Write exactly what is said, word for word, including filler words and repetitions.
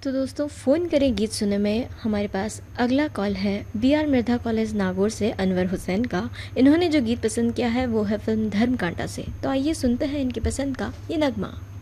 तो दोस्तों फ़ोन करें गीत सुने में हमारे पास अगला कॉल है B are Mirdha college Nagaur से अनवर हुसैन का। इन्होंने जो गीत पसंद किया है वो है फिल्म धर्मकांटा से। तो आइए सुनते हैं इनकी पसंद का ये नगमा।